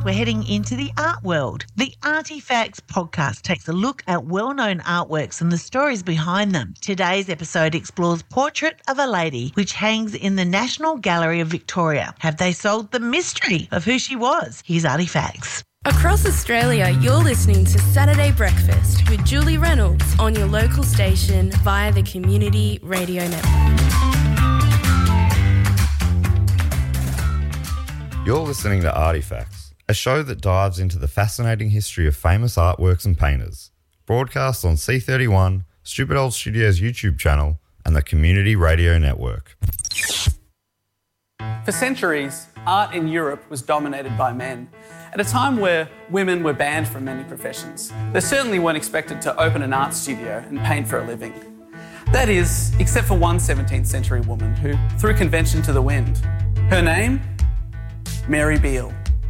we're heading into the art world. The Artifacts podcast takes a look at well-known artworks and the stories behind them. Today's episode explores Portrait of a Lady, which hangs in the National Gallery of Victoria. Have they solved the mystery of who she was? Here's Artifacts. Across Australia, you're listening to Saturday Breakfast with Julie Reynolds on your local station via the Community Radio Network. You're listening to Artifacts, a show that dives into the fascinating history of famous artworks and painters. Broadcast on C31, Stupid Old Studios YouTube channel, and the Community Radio Network. For centuries, art in Europe was dominated by men. At a time where women were banned from many professions, they certainly weren't expected to open an art studio and paint for a living. That is, except for one 17th century woman who threw convention to the wind. Her name? Mary Beale.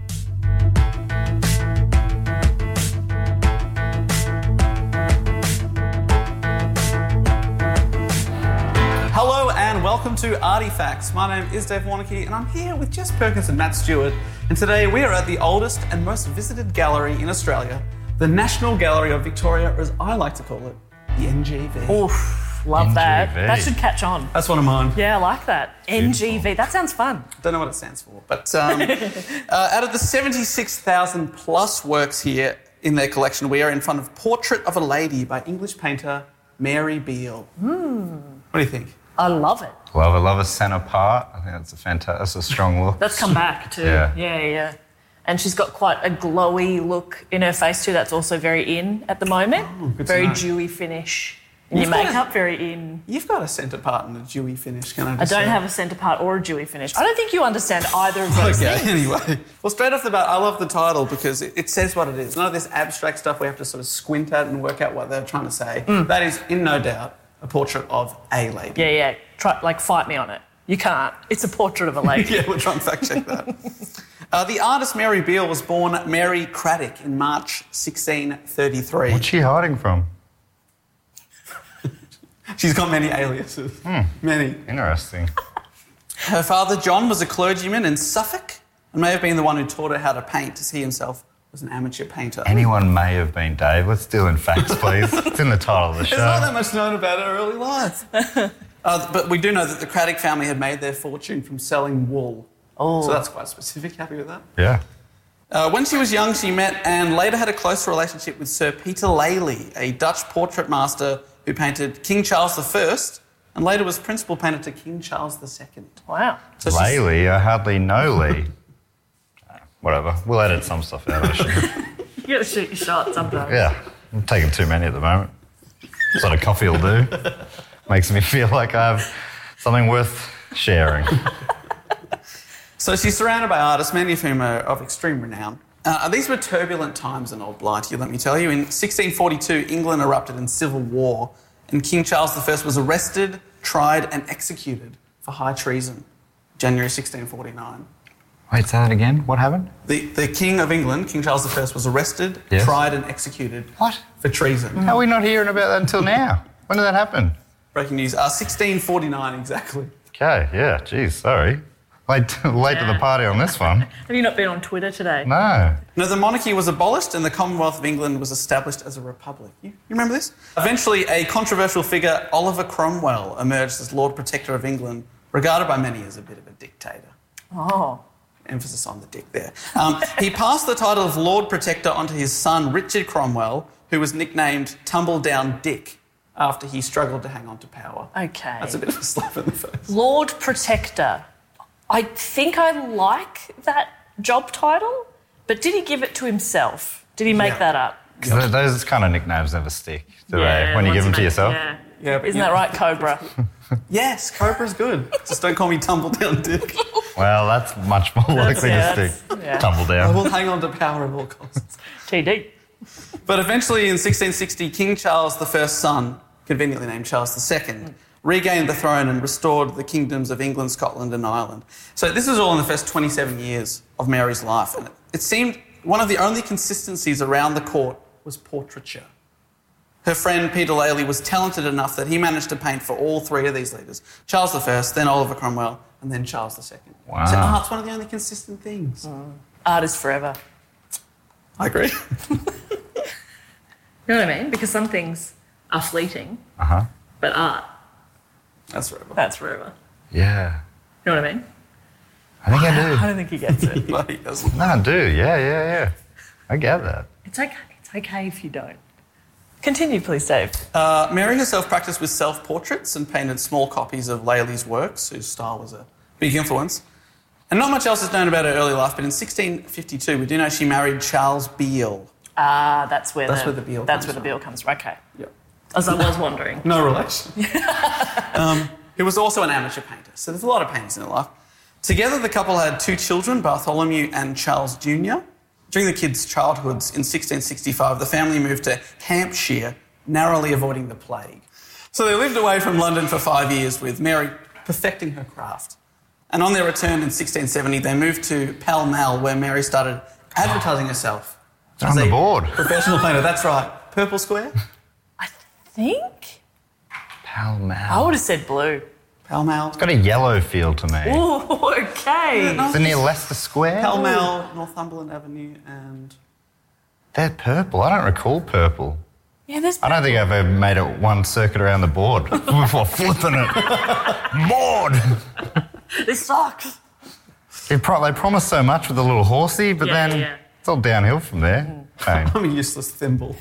Hello and welcome to Artifacts. My name is Dave Warnocky and I'm here with Jess Perkins and Matt Stewart. And today we are at the oldest and most visited gallery in Australia, the National Gallery of Victoria, or as I like to call it, the NGV. Oof, love NGV. that. That should catch on. That's one of mine. Yeah, I like that. NGV, that sounds fun. Don't know what it stands for, but out of the 76,000 plus works here in their collection, we are in front of Portrait of a Lady by English painter Mary Beale. What do you think? I love it. Love a centre part. I think that's a strong look. That's come back too. Yeah. And she's got quite a glowy look in her face too. That's also very in at the moment. Oh, good to very know. dewy finish. And your makeup, very in. You've got a centre part and a dewy finish, can I I just don't say? have a centre part or a dewy finish. I don't think you understand either of those Okay, things. anyway. Well, straight off the bat, I love the title because it says what it is. None of this abstract stuff we have to sort of squint at and work out what they're trying to say. That is, in no doubt, a portrait of a lady. Yeah. Fight me on it. You can't. It's a portrait of a lady. Yeah, we'll try and fact check that. The artist Mary Beale was born Mary Craddock in March 1633. What's she hiding from? She's got many aliases. Many. Interesting. Her father, John, was a clergyman in Suffolk and may have been the one who taught her how to paint, as he himself was an amateur painter. Anyone may have been, Dave. Let's deal in facts, please. It's in the title of the show. There's not that much known about her early life. But we do know that the Craddock family had made their fortune from selling wool. Oh. So that's quite specific. Happy with that? Yeah. When she was young, she met and later had a close relationship with Sir Peter Lely, a Dutch portrait master who painted King Charles I and later was principal painter to King Charles II. Wow. So she's- Laley, I hardly know Lee. Whatever. We'll edit some stuff out. I should. You got to shoot your shot sometimes. Yeah. I'm taking too many at the moment. That's what a coffee will do. Makes me feel like I have something worth sharing. So she's surrounded by artists, many of whom are of extreme renown. These were turbulent times in Old Blighty, let me tell you. In 1642, England erupted in civil war, and King Charles I was arrested, tried and executed for high treason, January 1649. Wait, say that again? What happened? The King of England, King Charles I, was arrested, Yes. tried and executed What? for treason. How are we not hearing about that until now? When did that happen? Breaking news. 1649, exactly. Okay, yeah, geez, sorry. Late to the party on this one. Have you not been on Twitter today? No. No, the monarchy was abolished and the Commonwealth of England was established as a republic. You remember this? Eventually, a controversial figure, Oliver Cromwell, emerged as Lord Protector of England, regarded by many as a bit of a dictator. Oh. Emphasis on the dick there. He passed the title of Lord Protector onto his son, Richard Cromwell, who was nicknamed Tumbledown Dick after he struggled to hang on to power. Okay. That's a bit of a slap in the face. Lord Protector. I think I like that job title, but did he give it to himself? Did he make Yeah. that up? 'Cause those kind of nicknames never stick, do Yeah, they? When you once give them to make- yourself? Yeah. Yeah, but Isn't yeah. that right, Cobra? Yes, Cobra's good. Just don't call me Tumbledown Dick. Well, that's much more likely yeah, to stick. yeah. Tumble I down. will hang on to power at all costs. TD. But eventually in 1660, King Charles I's son, conveniently named Charles II, regained the throne and restored the kingdoms of England, Scotland and Ireland. So this is all in the first 27 years of Mary's life. And it seemed one of the only consistencies around the court was portraiture. Her friend Peter Lely was talented enough that he managed to paint for all three of these leaders, Charles I, then Oliver Cromwell and then Charles II. Wow. So art's one of the only consistent things. Art is forever. I agree. You know what I mean? Because some things are fleeting, but art, That's forever. that's forever. Yeah. You know what I mean? I think I do. I don't think he gets it. No, he doesn't. No, I do. Yeah. I get that. It's okay if you don't. Continue, please, Dave. Mary herself practiced with self-portraits and painted small copies of Lely's works, whose style was a big influence. And not much else is known about her early life, but in 1652 we do know she married Charles Beale. That's where the Beale That's comes where the from. Beale comes from. Okay. Yep. As I was wondering. No relation. Who was also an amateur painter. So there's a lot of painters in her life. Together, the couple had 2 children, Bartholomew and Charles Jr. During the kids' childhoods in 1665, the family moved to Hampshire, narrowly avoiding the plague. So they lived away from London for 5 years, with Mary perfecting her craft. And on their return in 1670, they moved to Pall Mall, where Mary started advertising herself. It's on the board. Professional painter, that's right. Purple Square? I think Pall Mall. I would have said blue. Pall Mall. It's got a yellow feel to me. Ooh, okay. Is it near Leicester Square? Pall Mall, Northumberland Avenue, and... They're purple. I don't recall purple. Yeah, there's. I don't think I've ever made it one circuit around the board before flipping it. Board! This sucks. They promise so much with the little horsey, but then it's all downhill from there. Pain. I'm a useless thimble.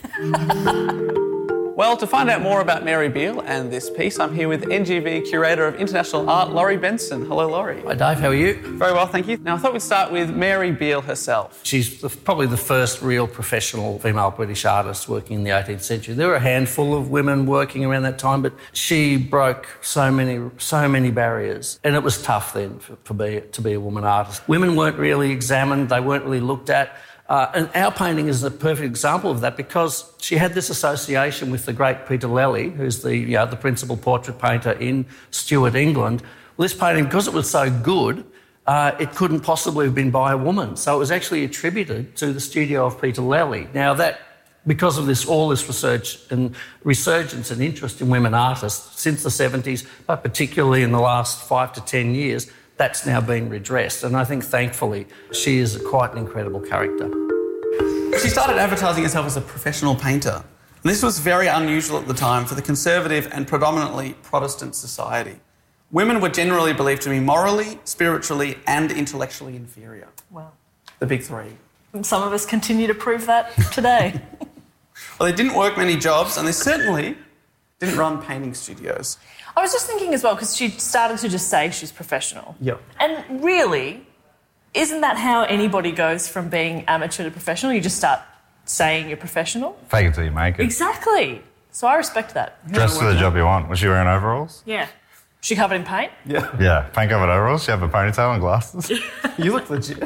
Well, to find out more about Mary Beale and this piece, I'm here with NGV Curator of International Art, Laurie Benson. Hello, Laurie. Hi Dave, how are you? Very well, thank you. Now, I thought we'd start with Mary Beale herself. She's probably the first real professional female British artist working in the 18th century. There were a handful of women working around that time, but she broke so many barriers. And it was tough then to be a woman artist. Women weren't really examined, they weren't really looked at. And our painting is a perfect example of that because she had this association with the great Peter Lely, who's the principal portrait painter in Stuart, England. Well, this painting, because it was so good, it couldn't possibly have been by a woman. So it was actually attributed to the studio of Peter Lely. Now that, because of all this research and resurgence and interest in women artists since the 70s, but particularly in the last 5 to 10 years, that's now been redressed. And I think, thankfully, she is quite an incredible character. She started advertising herself as a professional painter. And this was very unusual at the time for the conservative and predominantly Protestant society. Women were generally believed to be morally, spiritually and intellectually inferior. Wow. The big 3. And some of us continue to prove that today. Well, they didn't work many jobs and they certainly didn't run painting studios. I was just thinking as well, because she started to just say she's professional. Yep. And really, isn't that how anybody goes from being amateur to professional? You just start saying you're professional? Fake it till you make it. Exactly. So I respect that. Dress for the job you want. Was she wearing overalls? Yeah. She covered in paint? Yeah. Yeah, paint-covered overalls. She have a ponytail and glasses. You look legit.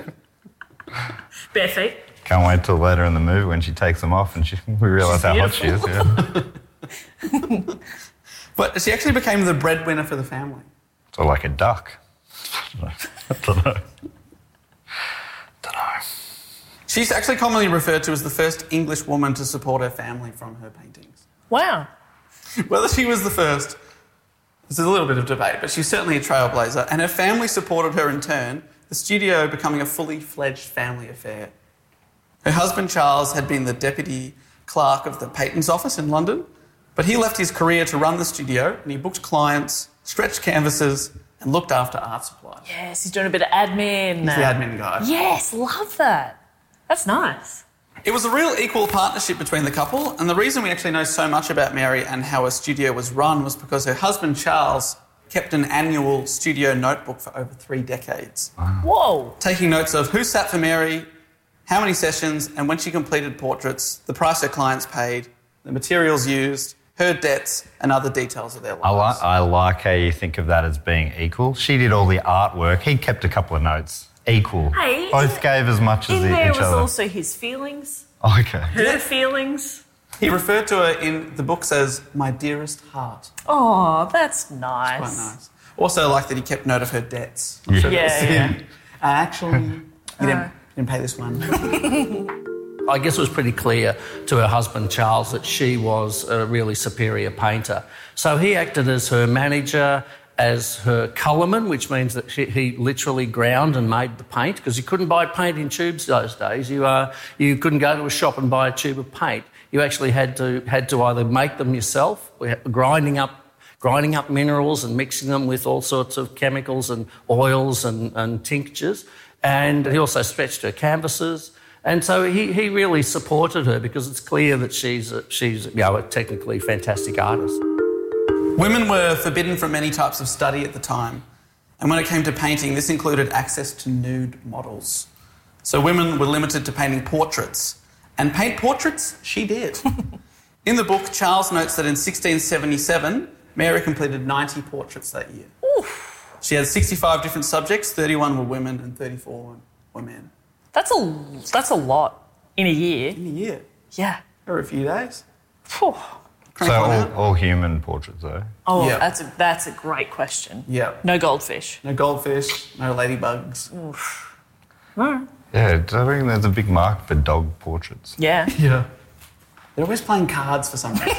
Bare feet? Can't wait till later in the movie when she takes them off and we realise how hot she is. Yeah. But she actually became the breadwinner for the family. So like a duck. I don't know. She's actually commonly referred to as the first English woman to support her family from her paintings. Wow. Whether she was the first, there's a little bit of debate, but she's certainly a trailblazer, and her family supported her in turn, the studio becoming a fully fledged family affair. Her husband Charles had been the deputy clerk of the Patents Office in London, but he left his career to run the studio and he booked clients, stretched canvases and looked after art supplies. Yes, he's doing a bit of admin. He's the admin guy. Yes, love that. That's nice. It was a real equal partnership between the couple, and the reason we actually know so much about Mary and how her studio was run was because her husband Charles kept an annual studio notebook for over 3 decades. Wow. Whoa. Taking notes of who sat for Mary, how many sessions, and when she completed portraits, the price her clients paid, the materials used, her debts, and other details of their lives. I like how you think of that as being equal. She did all the artwork. He kept a couple of notes. Equal. Hey, both gave as much as in there each was other. also his feelings, Okay. her feelings. He referred to her in the books as my dearest heart. Oh, that's nice. Quite nice. Also, I like that he kept note of her debts. Yeah. Yeah. Actually, you didn't pay this one. I guess it was pretty clear to her husband Charles that she was a really superior painter. So he acted as her manager as her colourman, which means that he literally ground and made the paint, because you couldn't buy paint in tubes those days. You couldn't go to a shop and buy a tube of paint. You actually had to either make them yourself, grinding up minerals and mixing them with all sorts of chemicals and oils and tinctures. And he also stretched her canvases. And so he really supported her, because it's clear that she's a technically fantastic artist. Women were forbidden from many types of study at the time. And when it came to painting, this included access to nude models. So women were limited to painting portraits. And paint portraits, she did. In the book, Charles notes that in 1677, Mary completed 90 portraits that year. Oof. She had 65 different subjects, 31 were women and 34 were men. That's a lot in a year. In a year? Yeah. Or a few days. Phew. So all human portraits, though? Oh, Yeah. that's a great question. Yeah. No goldfish. No goldfish, no ladybugs. Oof. Yeah, I reckon there's a big market for dog portraits. Yeah. Yeah. They're always playing cards for some reason.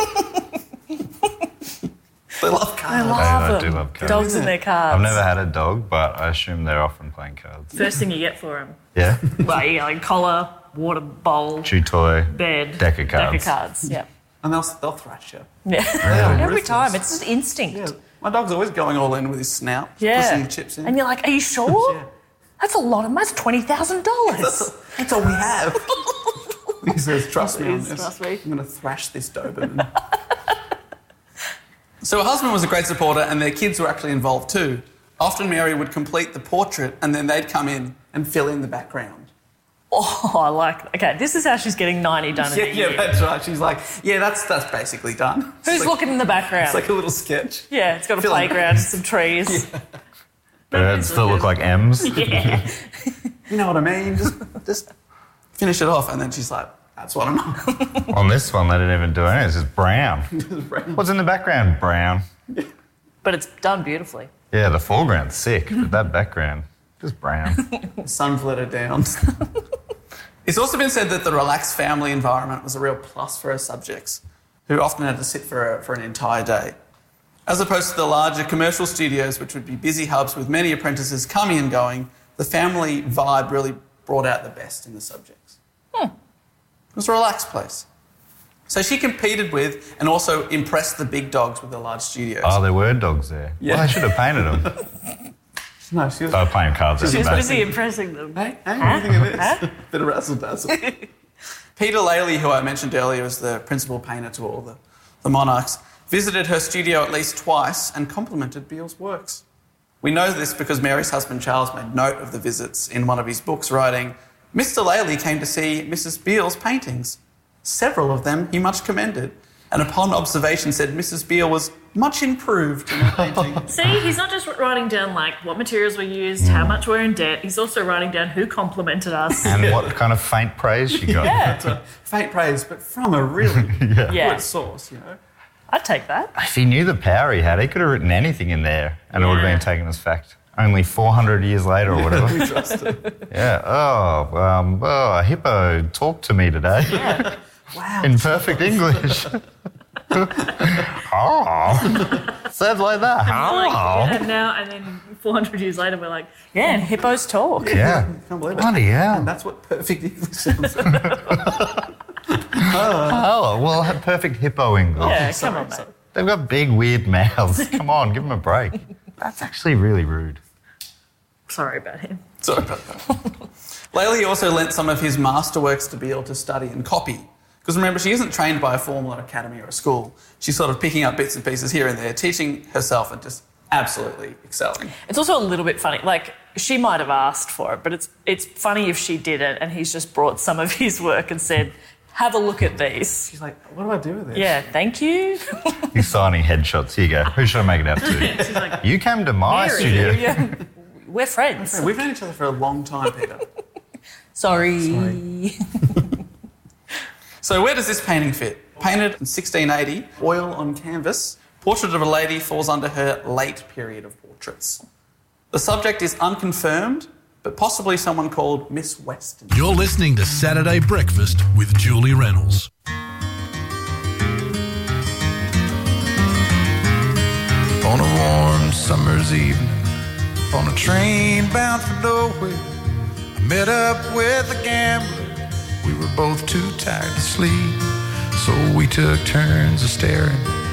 They love cards. I do love cards. Dogs and their cards. I've never had a dog, but I assume they're often playing cards. First thing you get for them. Yeah? Like collar, water bowl, Chew toy, bed. deck of cards. Deck of cards, yeah. And they'll thrash you. Yeah. Every ruthless. time. It's just instinct. Yeah. My dog's always going all in with his snout, pushing the chips in. And you're like, are you sure? Yeah. That's a lot of money. That's $20,000. That's all we have. He says, trust me on this. Trust me. I'm going to thrash this Doberman. So her husband was a great supporter, and their kids were actually involved too. Often Mary would complete the portrait and then they'd come in and fill in the background. Oh, I like. Okay, this is how she's getting 90 done in a year. Yeah, that's right. She's like, yeah, that's basically done. Who's looking in the background? It's like a little sketch. Yeah, it's got a Fill in. playground, some trees. Yeah. Birds that look like M's. Yeah. You know what I mean? Just finish it off. And then she's like, that's what I'm on. On this one, they didn't even do anything. It's just brown. What's in the background? Brown. But it's done beautifully. Yeah, the foreground's sick, but that background, just brown. The sun's let her down. It's also been said that the relaxed family environment was a real plus for her subjects, who often had to sit for an entire day. As opposed to the larger commercial studios, which would be busy hubs with many apprentices coming and going, the family vibe really brought out the best in the subjects. It was a relaxed place. So she competed with and also impressed the big dogs with the large studios. Oh, there were dogs there. Yeah. Well, I should have painted them. No, she was... They were playing cards at She the was back. busy impressing them. Hey, what do you think of this? Bit of razzle-dazzle. Peter Lely, who I mentioned earlier was the principal painter to all the monarchs, visited her studio at least twice and complimented Beale's works. We know this because Mary's husband Charles made note of the visits in one of his books, writing, Mr. Lely came to see Mrs. Beale's paintings. Several of them he much commended, and upon observation said Mrs. Beale was much improved in her painting. See, he's not just writing down, like, what materials were used, how much we're in debt. He's also writing down who complimented us. And what kind of faint praise she got. Yeah. Faint praise, but from a really Yeah. good source, you know. I'd take that. If he knew the power he had, he could have written anything in there and it would have Yeah. been taken as fact. Only 400 years later or whatever. We trust it. Yeah. A hippo talked to me today. Yeah. Wow. In perfect English. Oh. Said like that. Oh. And then 400 years later, we're like, yeah, and hippos talk. Yeah. Can't believe it. Bloody hell. And that's what perfect English sounds like. Oh, well, perfect hippo English. Yeah, come on, mate. They've got big, weird mouths. Come on, give them a break. That's actually really rude. Sorry about him. Sorry about that. Lely also lent some of his masterworks to Beale to study and copy. Because remember, she isn't trained by a formal academy or a school. She's sort of picking up bits and pieces here and there, teaching herself and just absolutely excelling. It's also a little bit funny. Like, she might have asked for it, but it's funny if she didn't and he's just brought some of his work and said, have a look at these. She's like, what do I do with this? Yeah, thank you. He's signing headshots. Here you go. Who should I make it out to? She's like, You came to my Mary, studio. yeah. We're friends. We've known each other for a long time, Peter. Sorry. So where does this painting fit? Painted in 1680, oil on canvas, Portrait of a Lady falls under her late period of portraits. The subject is unconfirmed, but possibly someone called Miss Weston. You're listening to Saturday Breakfast with Julie Reynolds. On a warm One summer's evening, on a train bound for nowhere, I met up with a gambler. We were both too tired to sleep, so we took turns of staring